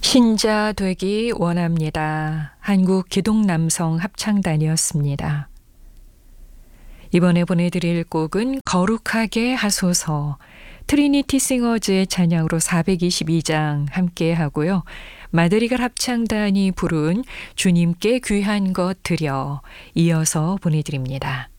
신자 되기 원합니다. 한국 기독남성 합창단이었습니다. 이번에 보내드릴 곡은 거룩하게 하소서, 트리니티 싱어즈의 찬양으로 422장 함께 하고요. 마드리갈 합창단이 부른 주님께 귀한 것 드려 이어서 보내드립니다.